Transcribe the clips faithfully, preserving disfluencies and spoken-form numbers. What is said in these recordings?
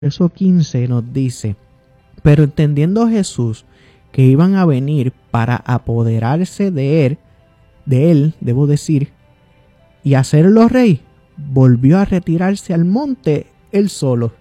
verso quince nos dice: pero entendiendo Jesús que iban a venir para apoderarse de él, de él, debo decir, y hacerlo rey, volvió a retirarse al monte él solo.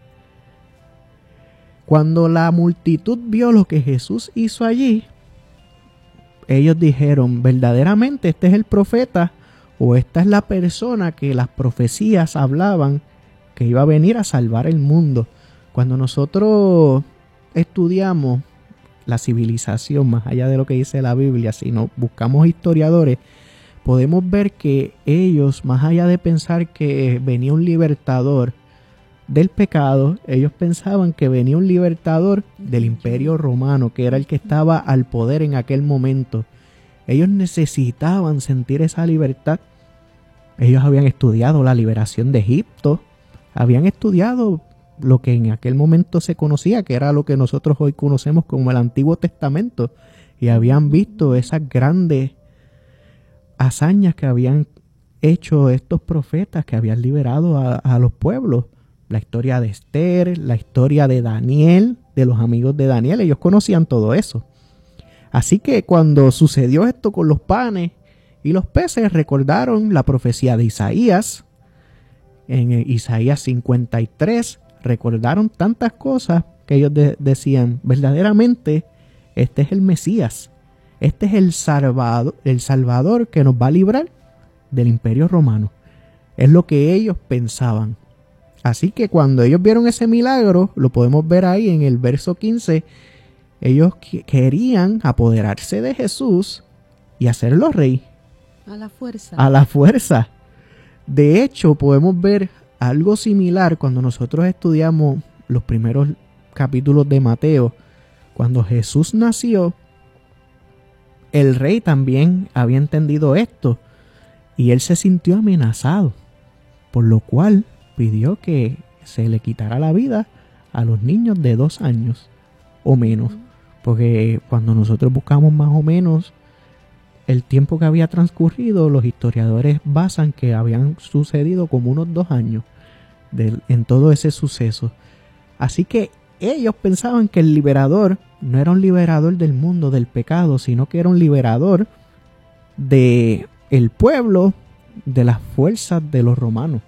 Cuando la multitud vio lo que Jesús hizo allí, ellos dijeron: verdaderamente este es el profeta, o esta es la persona que las profecías hablaban que iba a venir a salvar el mundo. Cuando nosotros estudiamos la civilización, más allá de lo que dice la Biblia, si no buscamos historiadores, podemos ver que ellos, más allá de pensar que venía un libertador del pecado, ellos pensaban que venía un libertador del Imperio Romano, que era el que estaba al poder en aquel momento. Ellos necesitaban sentir esa libertad. Ellos habían estudiado la liberación de Egipto, habían estudiado lo que en aquel momento se conocía, que era lo que nosotros hoy conocemos como el Antiguo Testamento, y habían visto esas grandes hazañas que habían hecho estos profetas que habían liberado a, a los pueblos. La historia de Esther, la historia de Daniel, de los amigos de Daniel, ellos conocían todo eso. Así que cuando sucedió esto con los panes y los peces, recordaron la profecía de Isaías, en Isaías cincuenta y tres, recordaron tantas cosas que ellos de- decían, verdaderamente este es el Mesías, este es el Salvador, el Salvador que nos va a librar del Imperio Romano. Es lo que ellos pensaban. Así que cuando ellos vieron ese milagro, lo podemos ver ahí en el verso quince, ellos qu- querían apoderarse de Jesús y hacerlo rey. A la fuerza. A la fuerza. De hecho, podemos ver algo similar cuando nosotros estudiamos los primeros capítulos de Mateo. Cuando Jesús nació, el rey también había entendido esto y él se sintió amenazado, por lo cual pidió que se le quitara la vida a los niños de dos años o menos, porque cuando nosotros buscamos más o menos el tiempo que había transcurrido, los historiadores basan que habían sucedido como unos dos años de, en todo ese suceso. Así que ellos pensaban que el liberador no era un liberador del mundo, del pecado, sino que era un liberador de el pueblo, de las fuerzas de los romanos.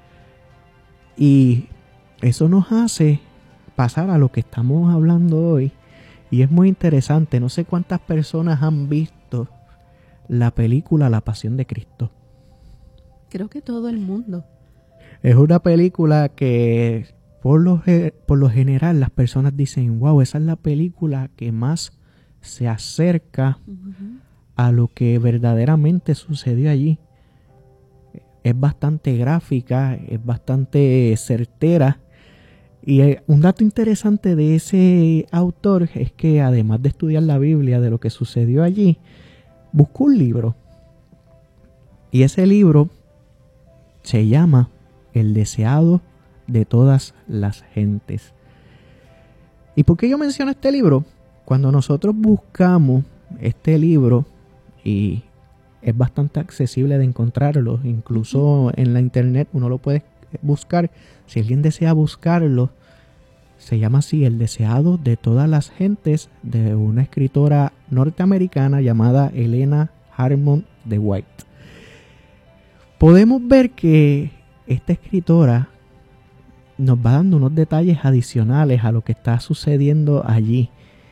Y eso nos hace pasar a lo que estamos hablando hoy. Y es muy interesante. No sé cuántas personas han visto la película La Pasión de Cristo. Creo que todo el mundo. Es una película que por lo, por lo general las personas dicen, wow, esa es la película que más se acerca uh-huh. a lo que verdaderamente sucedió allí. Es bastante gráfica, es bastante certera. Y un dato interesante de ese autor es que además de estudiar la Biblia, de lo que sucedió allí, buscó un libro. Y ese libro se llama El deseado de todas las gentes. ¿Y por qué yo menciono este libro? Cuando nosotros buscamos este libro, y es bastante accesible de encontrarlo, incluso en la internet uno lo puede buscar. Si alguien desea buscarlo, se llama así, El deseado de todas las gentes, de una escritora norteamericana llamada Elena Harmon de White. Podemos ver que esta escritora nos va dando unos detalles adicionales a lo que está sucediendo allí.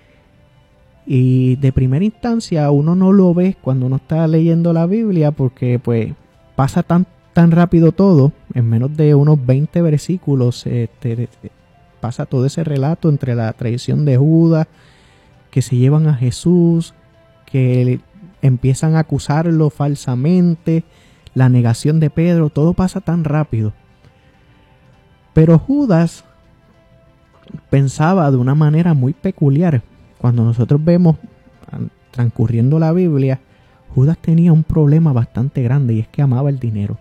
Y de primera instancia uno no lo ve cuando uno está leyendo la Biblia, porque pues pasa tan, tan rápido todo. En menos de unos veinte versículos este, pasa todo ese relato entre la traición de Judas, que se llevan a Jesús, que empiezan a acusarlo falsamente, la negación de Pedro, todo pasa tan rápido. Pero Judas pensaba de una manera muy peculiar. Cuando nosotros vemos transcurriendo la Biblia, Judas tenía un problema bastante grande, y es que amaba el dinero.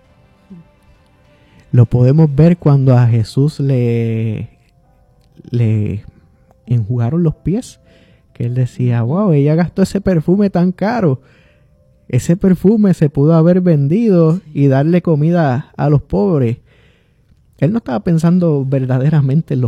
Lo podemos ver cuando a Jesús le, le enjugaron los pies, que él decía, wow, ella gastó ese perfume tan caro. Ese perfume se pudo haber vendido y darle comida a los pobres. Él no estaba pensando verdaderamente en los